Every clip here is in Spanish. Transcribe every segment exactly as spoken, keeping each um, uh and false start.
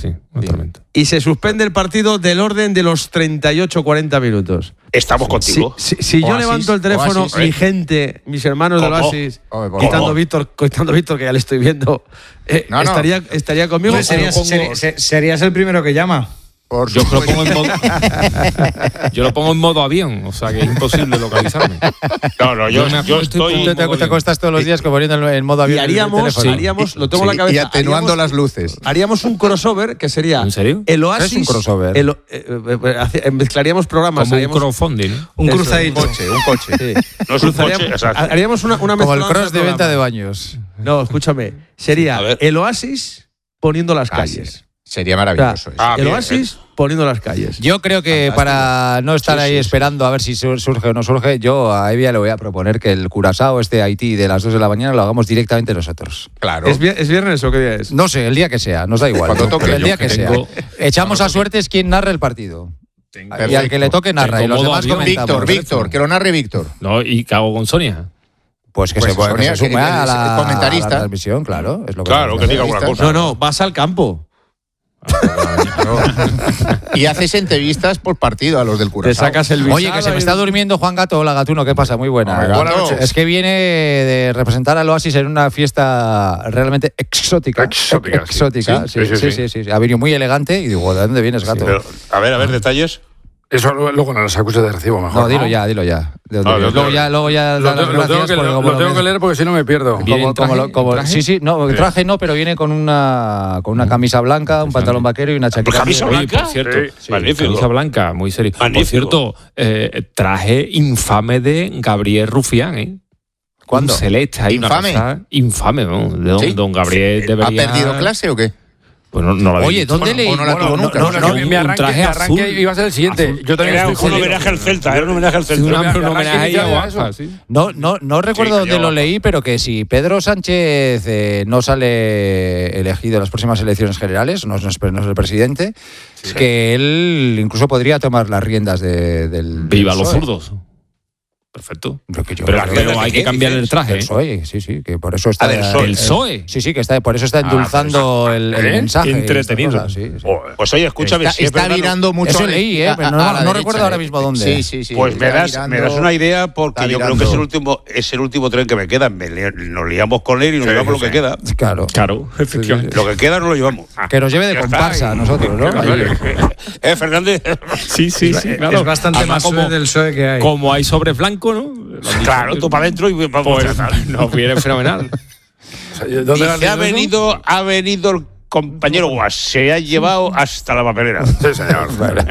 sí, una tormenta. Y se suspende el partido del orden de los treinta y ocho cuarenta minutos. Estamos contigo. Si, si, si yo Oasis, levanto el teléfono, Oasis, mi ¿eh? gente, mis hermanos del ¿Cómo? Oasis, ¿Cómo? quitando Víctor, quitando Víctor, que ya le estoy viendo, eh, No, no. estaría, estaría conmigo. Pues serías, o pongo- seri- serías el primero que llama. Por Yo lo pongo en modo, yo lo pongo en modo avión, o sea que es imposible localizarme. No, no, yo, Yo me yo acuesto y estoy. pongo- Tú te, te acuestas todos los días como poniendo en modo y avión. el haríamos, teléfono. haríamos, lo tengo en Sí, la cabeza, y atenuando haríamos- las luces. Haríamos un crossover que sería ¿En serio? el Oasis. ¿Qué es un crossover? el- eh, eh, hace- mezclaríamos programas. Como un haríamos- crowdfunding, ¿no? Un Eso, cruzadito. Un coche, un coche. sí. No es un Cruzaríamos- coche, exacto. haríamos una, una Como el mezcolanza cross de venta programas. de baños. No, escúchame. Sería A ver. el Oasis poniendo las Así calles. es. Sería O sea, maravilloso eso. Ah, el bien, Oasis poniendo las calles. Yo creo que Fantástico. para no estar Sí, ahí sí, sí. esperando a ver si sur- surge o no surge, yo a Evia le voy a proponer que el Curazao este Haití de las dos de la mañana lo hagamos directamente nosotros. Claro. ¿Es, vier- ¿Es viernes o qué día es? No sé, el día que sea, nos da igual. Cuando toque. el día Yo que sea. tengo- Echamos a suertes quien narre el partido. Tengo- Y al que le toque narra. Tengo Y los modo demás avión. comentamos. Víctor, Víctor, que lo narre Víctor. No, y ¿qué hago con Sonia? Pues que Pues se, que Sonia, se que- sume que a es la, comentarista. a la transmisión, claro. Es lo que Claro, que diga alguna cosa. No, no, vas al campo. Y haces entrevistas por partido a los del Te Curazao. sacas el visado. Oye, que se me y- está durmiendo Juan Gato. Hola, Gatuno, ¿qué pasa? Muy buena. Hola, Buenas Gato. noches. Es que viene de representar al Oasis en una fiesta realmente exótica. Exótica, Ex- exótica, sí. sí, Sí, sí, sí, sí, sí. Ha venido muy elegante y digo, ¿de dónde vienes, Gato? Pero, a ver, a ver, detalles. Eso luego no los acuse de recibo mejor. No, dilo ya, dilo ya. ¿De dónde Ah, vienes? lo- luego ya, luego ya Lo, da las tengo- lo tengo gracias que, porque lo, como lo tengo ves- que leer porque si no me pierdo. Bien. Como, como, lo- como- ¿Traje? sí, sí, no, el traje no, pero viene con una con una camisa blanca, un pantalón vaquero y una chaqueta. ¿Camisa Oye, blanca? por cierto, Sí. Magnífico. camisa blanca, muy serio. Magnífico. Por cierto, eh, traje infame de Gabriel Rufián, ¿eh? ¿Cuándo? Un celeste ahí, una ¿Infame? cosa infame, ¿no? De don, ¿Sí? don Gabriel ¿Ha debería... perdido clase o qué? Pues no, no lo había Oye, visto. ¿dónde Bueno, leí? o no la tuvo nunca. No, no, no, Un mi arranque, traje mi arranque azul. iba a ser el siguiente. Azul. Yo también Era estoy un jodido. homenaje al Celta, era un homenaje al Sí, Celta. una- mi un arranque homenaje ahí a inicial era Guapa, eso. sí. No, no, no recuerdo Sí, dónde yo- lo leí, pero que si Pedro Sánchez eh, no sale elegido en las próximas elecciones generales, no es, no es- no es el presidente, que él incluso podría tomar las riendas de, del. Viva del los PSOE. zurdos. Perfecto. Lo que yo Pero, creo. pero hay que cambiar el traje. Del ¿eh? PSOE, sí, sí, que por eso está. Ah, del PSOE. ¿El PSOE? Sí, sí, que está, por eso está endulzando el, el ¿eh? mensaje. y estas Entretenido. cosas, sí, sí. Joder. Pues oye, escúchame. Está, si es está verdad, virando mucho. Eso a- leí, ¿eh? a- Pero a no- la no derecha, recuerdo ahora mismo dónde. Sí, sí, sí. Pues me está das, virando- me das una idea porque está yo creo que es el virando. último, es el último tren que me queda. Me li- nos liamos con él y nos Sí, llevamos sí, lo que sí. queda. Claro. Claro, efectivamente. Lo que queda no lo llevamos. Que nos lleve de Ya está. comparsa a nosotros, ¿no? ¿Eh, Fernández? Sí, sí, sí, claro. Es bastante Además, más como, del P S O E que hay. como hay sobre blanco, ¿no? Lo han dicho. Claro, tú para adentro y vamos Pues, a tratar. nos viene fenomenal. O sea, ¿dónde Dice, has leído ha eso? venido, ha venido el compañero Guas, se ha llevado hasta la papelera. Sí, señor.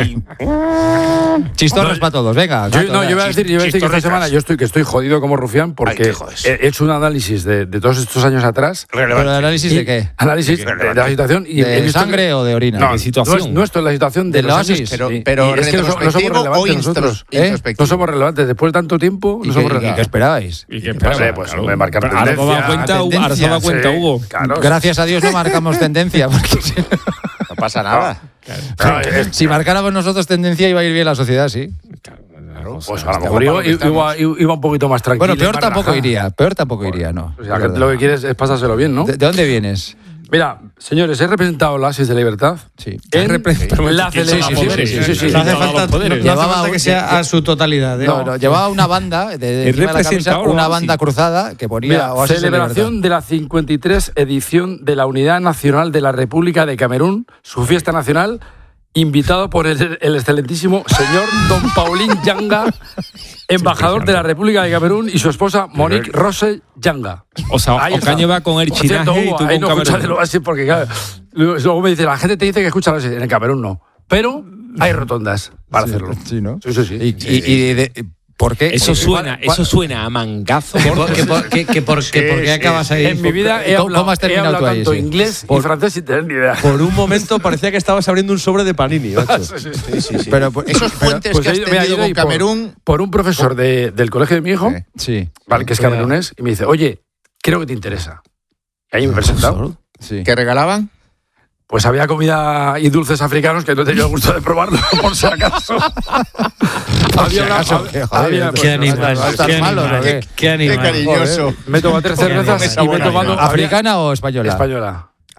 Chistorras para todos, venga. Yo, Gato, no, venga. yo voy a decir, yo voy a decir que esta Chistorricas. semana yo estoy, que estoy jodido como rufián Ay, porque te jodes. he hecho un análisis de, de todos estos años atrás. ¿Pero el Relevante. análisis Y- de qué? Análisis Sí, de, relevante. de la situación. Y he ¿De visto sangre que- o de orina? No, ¿Qué situación? no es- nuestro, la situación de ¿Del los Oasis? años. Pero, Sí. pero Y es que no, so- no somos retrospectivo o relevantes nosotros. instros- ¿Eh? introspectivo. No somos relevantes. Después de tanto tiempo, ¿Y no qué, somos y qué relevantes. esperabais? ¿Y qué No sé, esperaba? pues, Claro. me marcan Pero ahora tendencia, toma cuenta, ahora toma tendencia, cuenta, sí, Hugo. claro. Gracias a Dios no marcamos tendencia. Porque si, No pasa nada. Claro, es- si marcáramos nosotros tendencia iba a ir bien la sociedad, sí. Pues a lo mejor iba, iba, iba un poquito más tranquilo. Bueno, peor más tampoco relajado. iría. Peor tampoco iría, no. O sea, que lo que quieres es pasárselo bien, ¿no? ¿De, de dónde vienes? Mira, señores, he representado la Oasis de Libertad Sí. en representado- la ¿Quién celebración. son los poderes? Sí, sí, sí. No hace Todos los falta, no, poderes. no hace Llevaba falta un- que sea a su totalidad. ¿eh? No, no, llevaba una banda, de, de He encima de la camisa, representado una Oasis. banda cruzada que ponía Mira, Oasis de celebración de la cincuenta y tres edición de la Unidad Nacional de la República de Camerún, su fiesta nacional, invitado por el, el excelentísimo señor Don Paulín Yanga, embajador de la República de Camerún, y su esposa Monique Rose Yanga. O sea, Ahí está. Ocaña va con el Por cierto, chinaje y Hugo, tú ahí con no escuchas Camerún. el Oasis porque claro, luego luego me dice, la gente te dice que escucha el Oasis, en el Camerún no. Pero hay rotondas para hacerlo. Sí, ¿no? Sí, sí, sí. Y, y- y de- ¿por qué? Eso Porque- suena, ¿cuál- eso suena a mangazo. ¿Que por, que por- que- que por- que por qué acabas ahí? En mi vida he ¿Cómo- hablado, cómo has he terminado hablado tú ahí, tanto sí? inglés y Por- francés sin tener ni idea. Por un momento parecía que estabas abriendo un sobre de Panini, macho. Sí, sí, sí. Pero, pues, Esos pero- puentes Pues que has he ido- me ha tenido ido con y por- Camerún. Por un profesor de- del colegio de mi hijo, Sí. Sí, vale, que es camerunés, y me dice, oye, creo que te interesa. Y ahí me he presentado. sí. ¿Qué regalaban? Pues había comida y dulces africanos que no he tenido el gusto de probarlo, por si acaso. había una, acaso, que, joder, había- qué Qué animal, ¿no estás qué malo, animal, ¿no? ¿Qué? qué animal. Qué cariñoso. Me he tomado tres cervezas y me he tomado... ¿Africana o española? Española.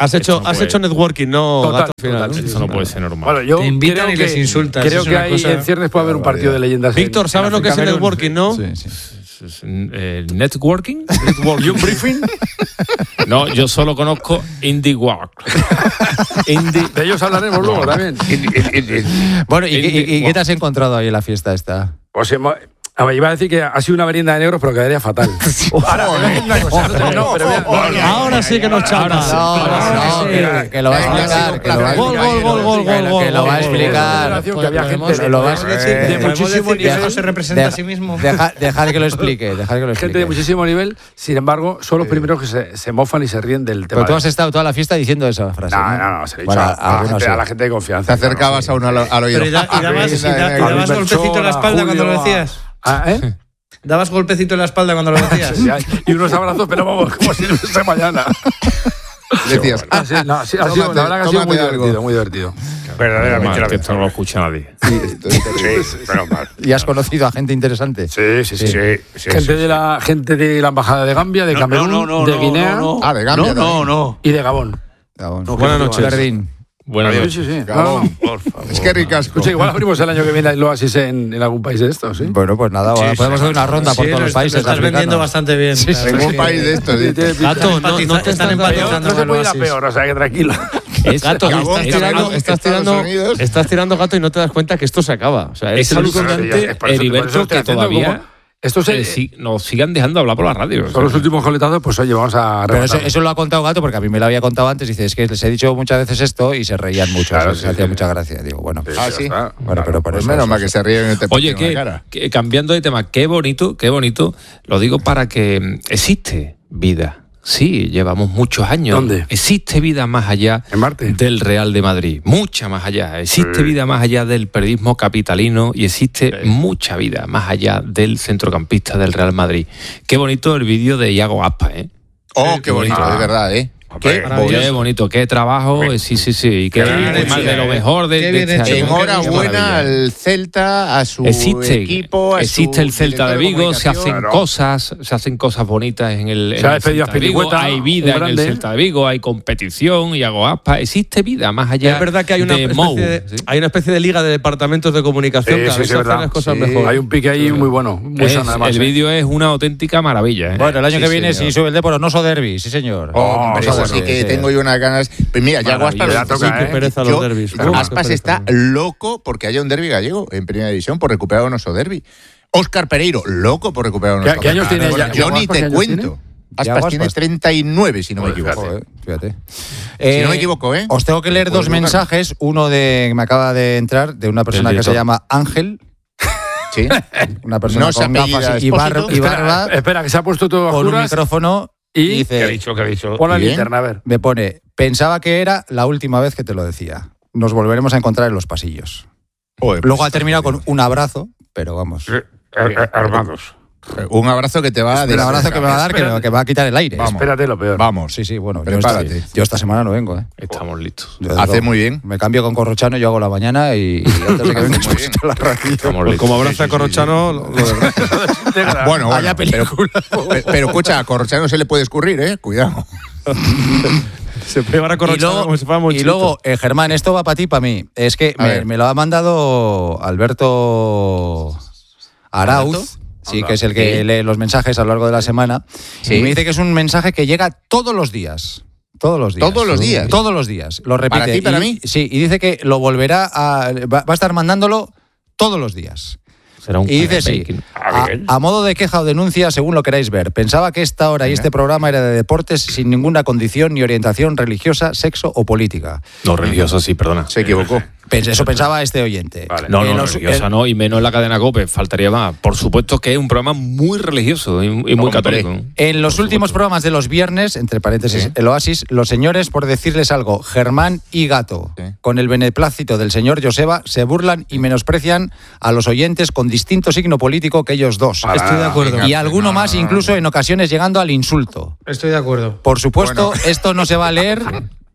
Has hecho, no has puede. hecho networking, no Total, gato al final, total, ¿no? sí, Eso no puede ser normal. Bueno, yo Te invitan creo y que, les insultas, Creo es que una hay, cosa- en ciernes puede haber un partido de leyendas. Víctor, en- ¿sabes en lo que es el Camerún. networking, no? Sí, sí. Es, eh, ¿Networking? ¿Y un briefing? No, yo solo conozco Indie Work. Indie. De ellos hablaremos luego también. Bueno, ¿y, qué- y- y Indie- qué te has encontrado ahí en la fiesta esta? Pues hemos- a ver, iba a decir que ha sido una merienda de negros, pero quedaría fatal. Ahora, te voy a decir una cosa. No, pero voy a- no, no, Ahora sí que nos chapa. No, que, que lo va a explicar. Que lo va a Gol, explicar. gol, gol, gol, que lo- gol, que lo gol, va a gol, gol. explicar. Que había gente Podemos- de, lo vas- de eh, muchísimo decir que nivel. no se representa Deja- a sí mismo. Deja, dejad que lo explique, dejad que lo explique. Gente de muchísimo nivel, sin embargo, son los primeros que se, se mofan y se ríen del tema. Pero tú de- has estado toda la fiesta diciendo esa frase. No, no, no, se lo he dicho Bueno, a, a la algunos gente, sí. a la gente de Te confianza. acercabas a uno al, al oído. Pero y, da- y dabas, y da- y A dabas Luis golpecito en la espalda Melchor, a cuando lo Julio, decías. a- ¿Ah, ¿eh? Dabas golpecito en la espalda cuando lo decías. Sí, hay- y unos abrazos, pero vamos, como si no fuese mañana. Decías, Ah, sí, no, sí, ha sido, Tómate- la verdad que ha sido muy tómate algo. divertido, muy divertido. Verdaderamente. Mal, la que esto no lo escucha nadie. Sí, menos mal. Y has conocido a gente interesante. Sí, sí, sí. Sí, sí, gente, sí, de la, gente de la Embajada de Gambia, de No, Camerún, no, no, de no, Guinea no, no. Ah, de Gambia. No, no, no. y de Gabón. Gabón. Buenas noches. Jardín. Buenas Sí, noches. sí, sí. Gabón. No, no. Por favor. Es que ricasco. Escucha, igual abrimos el año que viene el Oasis en, en algún país de estos, ¿sí? Bueno, pues nada, ahora Sí, podemos sí. hacer una ronda por Sí, todos lo los estás- países lo estás vendiendo africanos. bastante bien. Sí, la verdad En es un que- país de estos. dices. Gato, no, no te Están estás dando empatizando. No se puede ir a Oasis. peor, o sea que tranquilo. Es, Gato, Gabón, estás tirando, Camerún, estás Estados tirando, Unidos. estás tirando gato y no te das cuenta que esto se acaba. O sea, es, es alucinante. alucinante, Es por eso- por eso Heriberto, estoy que haciendo todavía como- Esto se, eh, sí, nos sigan dejando hablar por la radio. o son sea. los últimos coletazos, pues oye, vamos a Pero eso, rematar. eso lo ha contado Gato porque a mí me lo había contado antes. Dice, es que les he dicho muchas veces esto y se reían mucho. Claro, se sí, hacía sí. mucha gracia. Digo, bueno. Sí, Ah, ya sí. está. Bueno, pero por Pues eso. menos eso- mal que se ríen y te Oye, ponen en la que, cara. que cambiando de tema, qué bonito, qué bonito. Lo digo para que mm, existe vida. Sí, llevamos muchos años. ¿Dónde? Existe vida más allá ¿En Marte? del Real de Madrid. Mucha más allá. Existe Sí. vida más allá del periodismo capitalino y existe Sí. mucha vida más allá del centrocampista del Real Madrid. Qué bonito el vídeo de Iago Aspas, ¿eh? Oh, qué bonito, Ah. de verdad, ¿eh? Qué, Maravilloso. qué bonito, qué trabajo. eh, Sí, sí, sí. Y qué, Qué bien qué hecho, mal de lo eh. mejor de, Qué de bien este hecho. año. Enhorabuena Qué maravilla. al Celta, a su Existe, equipo, a existe su el Celta de director Vigo, se hacen comunicación. Claro. cosas, se hacen cosas bonitas en el, en Se ha el despedido Celta de Vigo, Azpilicueta, hay un vida en el grande. Celta de Vigo, hay competición, Iago Aspas, existe vida más allá Es verdad que hay una, de especie Mou. de, hay una especie de liga de departamentos de comunicación Sí, que a sí, veces sí, hacen verdad. las cosas Sí. mejor. Hay un pique ahí muy bueno, muy Es- sano además. el ¿eh? vídeo es una auténtica maravilla. ¿eh? Bueno, el año Sí, que viene, señor. si sube el Depor, no derby, sí, señor. Hombre, Oso eso sí derbi, que sí. tengo yo unas ganas. Pues mira, ya Maravilla. Aspas, Ya toca, sí, ¿eh? Qué pereza yo- los derbis. Aspas Uf, qué pereza. está loco porque haya un derbi gallego en primera división por recuperar un oso derbi. Óscar Pereiro, loco por recuperar un ¿Qué- oso qué años derbi. tiene ya- Yo ya ni Aspas, qué te años cuento. tiene? Aspas Ya tiene Aspas. treinta y nueve, si no me Joder, equivoco. Joder, fíjate. Si no me equivoco, ¿eh? Os tengo que leer Pues dos Lucas. mensajes. Uno de que me acaba de entrar de una persona Del que se director. llama Ángel, Sí. una persona No se con apellida gafas y, bar- Expósito. y barba, Espera, espera, que se ha puesto todo a con un oscuras micrófono y y ¿Qué ha dice, dicho? ¿Qué ha dicho? pon la Bien. linterna, a ver. me pone, pensaba que era la última vez que te lo decía. Nos volveremos a encontrar en los pasillos. Joder, Luego pues, ha terminado con un abrazo, pero vamos. Eh, eh, Armados. un abrazo que te va a Un abrazo que me va a dar, que me, Espérate. que me va a quitar el aire. Vamos. Espérate lo peor. Vamos. Sí, sí, bueno. Yo Prepárate. esta, yo esta semana no vengo, ¿eh? Estamos listos. Yo, desde Hace luego, muy bien. Me cambio con Corrochano, yo hago la mañana y, y antes de que venga Muy bien. a la radio. Estamos Pues listos. como abraza a Corrochano, lo- lo de verdad. Bueno, bueno, Vaya pero, pero, pero escucha, a Corrochano se le puede escurrir, ¿eh? Cuidado. Se puede llevar a Y Corrochano luego, como si fuera y Monchito. luego, eh, Germán, esto va para ti, para mí. Es que A me, ver. me lo ha mandado Alberto Arauz. ¿Alberto? Sí, que es el que Sí. lee los mensajes a lo largo de la semana. Sí. Y me dice que es un mensaje que llega todos los días. Todos los días. ¿Todos los días? Todos los días. Lo repite. ¿Para ti, para Y- mí? Sí, y dice que lo volverá a. Va, va a estar mandándolo todos los días. Será un Y dice sí, baking. a, a modo de queja o denuncia, según lo queráis ver. Pensaba que esta hora y Venga. este programa era de deportes sin ninguna condición ni orientación religiosa, sexo o política. No, religioso sí, perdona. Se equivocó. Pens- Eso pensaba este oyente. Vale. No, Eh, no, los- religiosa eh, no, y menos en la cadena COPE, faltaría más. Por supuesto que es un programa muy religioso y, y muy Hombre. católico. En los Por últimos supuesto. programas de los viernes, entre paréntesis, Sí. el Oasis, los señores, por decirles algo, Germán y Gato, Sí. con el beneplácito del señor Joseba, se burlan y menosprecian a los oyentes con distinto signo político que ellos dos. Para Estoy de nada. acuerdo. Y alguno No, no, más, no, no. incluso en ocasiones llegando al insulto. Estoy de acuerdo. Por supuesto, Bueno. esto no se va a leer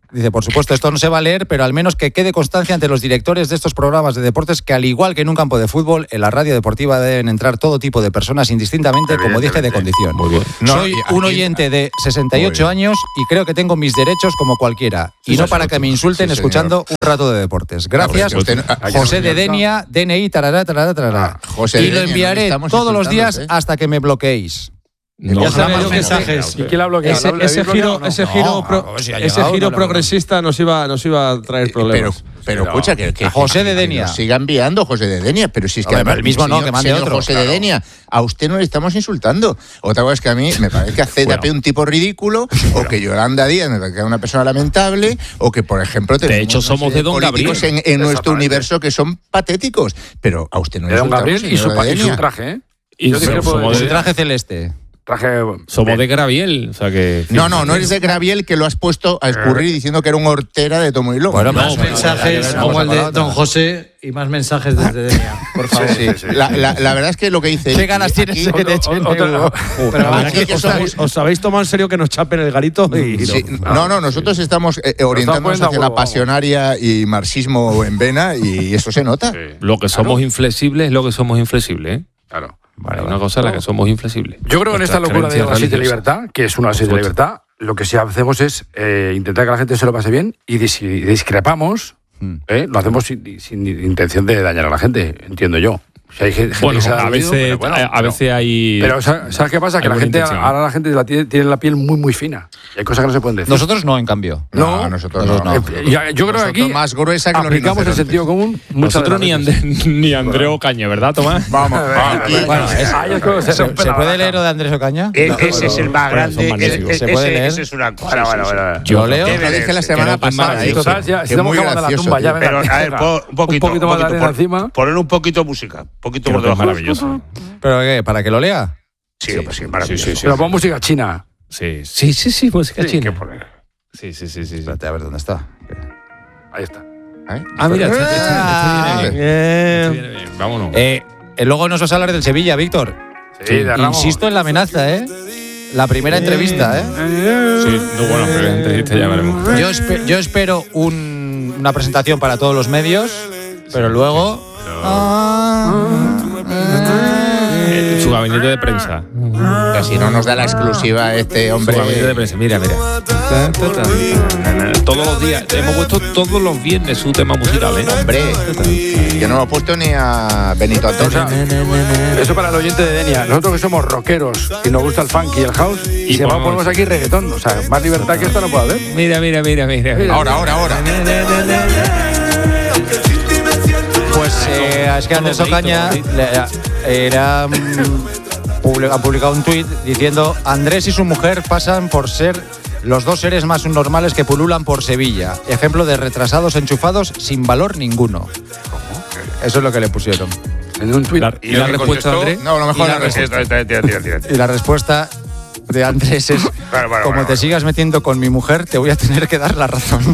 Dice, por supuesto, esto no se va a leer, pero al menos que quede constancia ante los directores de estos programas de deportes que, al igual que en un campo de fútbol, en la radio deportiva deben entrar todo tipo de personas indistintamente, como dije, de condición. Muy bien. No, Soy y aquí- un oyente de sesenta y ocho Muy bien. años y creo que tengo mis derechos como cualquiera. Y no para que me insulten Sí, señor. escuchando un rato de deportes. Gracias, No, pero es que usted- José de Denia, D N I, tarará, tarará, tarará. Ah, José y de lo Denia, no enviaré estamos todos los días insultándote. hasta que me bloqueéis. No, Ya sabía no, yo no, que mensajes. ¿Y quién le ha bloqueado? Ese, ¿Le ese habéis giro, bloqueado o no? ese No, giro, pro- a ver si ha ese llegado, giro no le habrá- progresista nos iba, nos iba a traer Eh, Pero, problemas. pero escucha, que, que José de que Denia. nos siga enviando José de Denia, pero si es que Hombre, además, pero el mismo no, señor- que mande señor otro. José Claro. de Denia, a usted no le estamos insultando. Otra cosa es que a mí me parece que a C D A P es un tipo ridículo, o que Yolanda Díaz me parece una persona lamentable, o que, por ejemplo, tenemos hecho, una somos serie de don políticos Gabriel. en, en nuestro Exactamente. universo que son patéticos. Pero a usted no le De don insultamos, Gabriel y su, señor pa- de y su Denia. traje, ¿eh? Y Yo discrepo somos de- Ese de- traje celeste. Traje. Somos de Graviel, o sea que... No, no, no eres de Graviel que lo has puesto a escurrir diciendo que era un hortera de tomo y lomo. Bueno, No, Más pero- mensajes pero- como el de pero- Don José y más mensajes desde Denia, por favor. Sí, sí. La, la- la verdad es que lo que dice... ¿Qué ganas tienes aquí- de que te echen Otra- de Hugo? Pero aquí aquí que os, somos- habéis, os habéis tomado en serio que nos chapen el garito y Sí, no. no, no, nosotros estamos eh, eh, orientándonos poniendo a hacia la huevo, vamos. pasionaria y marxismo en vena y eso se nota. Sí. Lo que somos inflexibles es lo que somos inflexibles, ¿eh? Claro. Hay una cosa en la que somos inflexibles. Yo creo que en esta Nuestras locura de creencias oasis de religiosas. libertad, que es una oasis de supuesto. libertad, lo que sí hacemos es eh, intentar que la gente se lo pase bien y si discrepamos, eh, lo hacemos sin, sin intención de dañar a la gente, entiendo yo. Si hay gente Bueno, que se ha a dormido, veces, pero bueno, a, a pero- veces hay... Pero ¿sabes sabes qué pasa? Que hay la buena gente, intención. ahora la gente la tiene, tiene la piel muy, muy fina. Y hay cosas que no se pueden decir. Nosotros no, en cambio. No, No, nosotros, nosotros no. no. Eh, ya- yo creo que Nosotros aquí más gruesa que los aplicamos el rinocerontes. sentido común. muchas Nosotros de ni, las André, veces. ni André Ocaña, ¿verdad, Tomás? Vamos, aquí, Bueno, es- Ahí es cuando se ¿Se, rompe se la puede baraja. leer lo de Andrés Ocaña? E- No, ese es el más bueno, son grande. magníficos. e- ¿Se ese- puede leer? ese es una cosa. Bueno, sí, bueno, sí, bueno. sí. Yo leo. Yo lo dije la semana que no, pasada. maravilloso. esto, ¿Sabes? Ya, que si estamos muy acabando la gracioso, tumba, tío. ya venga, Pero, a ver, venga. po- un poquito. Un poquito más de arena por- encima. Poner un poquito de música. Un poquito Creo por que es debajo. maravilloso. ¿Pero qué? ¿Para que lo lea? Sí, pues sí, maravilloso. Sí, sí, sí. Pero pon música china. Sí, sí, sí, sí, música Sí, china. que poner. Sí, sí, sí, sí. sí. Espérate, a ver dónde está. Ahí está. ¿Eh? Ah, mira, este, este, este Ah, viene bien. Eh, Este viene bien. Vámonos. Eh, eh, luego nos vas a hablar del Sevilla, Víctor. Sí, de Ramos. Insisto en la amenaza, ¿eh? La primera entrevista, ¿eh? Sí, no, bueno, pero en entrevista ya veremos. Yo, espe- yo espero un- una presentación para todos los medios, pero luego... Eh, Su gabinete de prensa. Que si no nos da la exclusiva este Su hombre. gabinete de prensa. Mira, mira. Todos los días. Hemos puesto todos los viernes su tema musical, ¿eh? Hombre, yo no lo he puesto ni a Benito O Antonio. sea, eso para el oyente de Denia. Nosotros que somos rockeros y nos gusta el funk y el house, y se ponemos- ponemos aquí reggaetón. O sea, más libertad que esta no puede haber. Mira, mira, mira, mira. mira. Ahora, ahora, ahora. Pues eh, es que Andrés Todo Ocaña bonito, le- era, mm, publi- ha publicado un tuit diciendo Andrés y su mujer pasan por ser los dos seres más normales que pululan por Sevilla. Ejemplo de retrasados enchufados sin valor ninguno. Eso es lo que le pusieron. En un tuit. La- ¿Y la respuesta, Andrés? No, lo mejor Y la la respuesta. Tira, tira, tira, tira, tira. Y la respuesta de Andrés es Bueno, bueno, como bueno, te bueno. sigas metiendo con mi mujer, te voy a tener que dar la razón.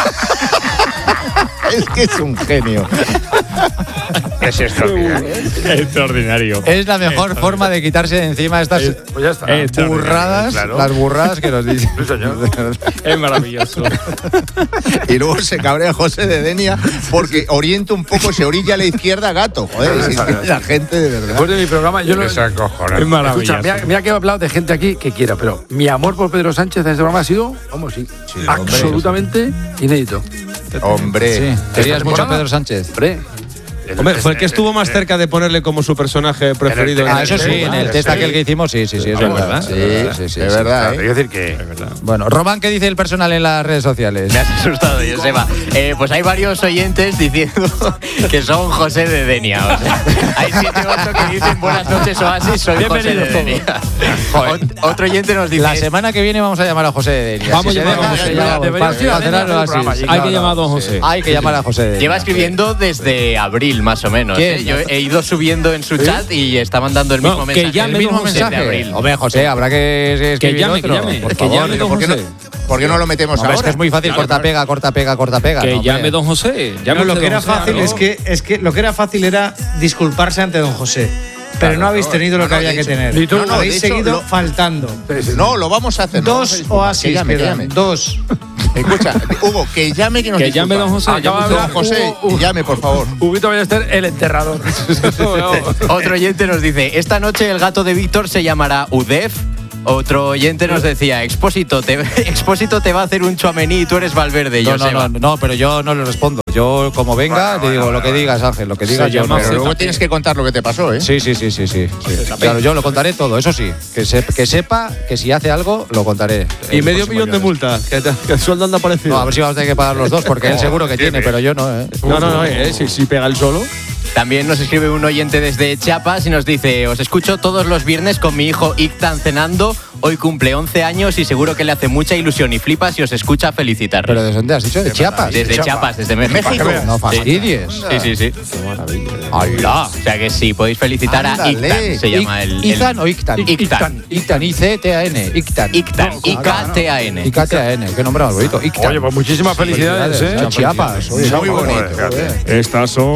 Es que es un genio. Es extraordinario. Extraordinario. Es la mejor forma de quitarse de encima estas Pues ya está. Es burradas, claro. las burradas que nos dicen. Sí, señor. Es maravilloso. Y luego se cabrea José de Denia porque orienta un poco, se orilla a la izquierda gato. Joder, si es que la gente de verdad. Después de mi programa, yo no. Es acojonante. Es Escucha, maravilloso. mira, mira que he hablado de gente aquí que quiera, pero mi amor por Pedro Sánchez en este programa ha sido, vamos, sí, hombre. absolutamente inédito. Hombre. Sí, querías mucho a temporada? Pedro Sánchez. Hombre. Hombre, fue el que estuvo más cerca de ponerle como su personaje preferido. en Ah, el eso sí, en el test aquel que hicimos, sí, sí, sí, es Sí, verdad. ¿verdad? Sí, Sí, sí, sí, es sí. verdad, Quiero ¿eh? decir que. Es verdad. Bueno, Román, ¿qué dice el personal en las redes sociales? Me has asustado, Joseba. Eh, pues hay varios oyentes diciendo que son José de Denia. O sea, hay siete u ocho que dicen buenas noches Oasis, soy José de Bienvenidos Denia. Ot- otro oyente nos dice... La semana que viene vamos a llamar a José de Denia. Vamos Si a se llamar a deja, José. ya, Deberíamos para- ir a para Denia hacerlo a hacer un así. programa allí. Hay que Claro, llamar a don José. Hay que llamar a José de Denia. Lleva escribiendo desde abril, más o menos. ¿Quién? ¿eh? Yo he ido subiendo en su chat y está mandando el No, mismo que mensaje. llame el mismo don José. desde mensaje. abril. Hombre, José, habrá que Que escribir llame, que otro, llame. por Que favor. llame don ¿Por qué, no, José. ¿Por qué no lo metemos Hombre, ahora? es que es muy fácil, corta, pega, corta, pega, corta, pega. Que no, llame hombre. don José. Llame No, lo usted que era don José, fácil ¿no? es que, es que lo que era fácil era disculparse ante don José. Pero no habéis tenido lo No, que no, había de que hecho- tener. Ni tú. No, no, habéis de hecho, seguido lo- faltando. No, lo vamos a hacer. no vamos a Dos disculpar. oasis, Que llame, que quedan. llame. Dos. Escucha, Hugo, que llame que nos Que llame don disculpa. José. Acaba llame de usted. Don José, Hugo, Hugo. llame, por favor. Huguito Ballester, el enterrador. Otro oyente nos dice, esta noche el gato de Víctor se llamará Udef. Otro oyente nos decía, Expósito te, Expósito te va a hacer un chuamení y tú eres Valverde, No, no, Joseba. no, no, pero yo no le respondo. Yo, como venga, le digo lo que digas, Ángel, lo que digas. Se yo llama no- Pero Z P. luego tienes que contar lo que te pasó, ¿eh? Sí, sí, sí, sí, sí. sí. Claro, yo lo contaré todo, eso sí. Que, se- que sepa que si hace algo, lo contaré. Y el medio próximo millón de lunes. multa, que, te- que el sueldo anda parecido. No, a ver si vamos a tener que pagar los dos, porque él seguro que tiene, pero yo no, ¿eh? no, no, no, eh, si, si pega el solo. También nos escribe un oyente desde Chiapas y nos dice, os escucho todos los viernes con mi hijo Ictan cenando, hoy cumple once años y seguro que le hace mucha ilusión y flipa si os escucha felicitar. ¿Pero desde dónde has dicho? ¿De Chiapas? Desde Chiapas, desde México. No fastidies. Sí, sí, sí. Qué maravilla. ¡Hala! O sea que sí, podéis felicitar a Ándale. Ictan, se llama el... el- ¿Izan o Ictan? Ictan. Ictan, I C T A N. Ictan. Ictan, I K T A N. I K T A N. Qué nombre más bonito. Ictan. Oye, pues muchísimas felicidades, ¿eh? A Chiapas. Oye, Muy bonito. joder. Estas son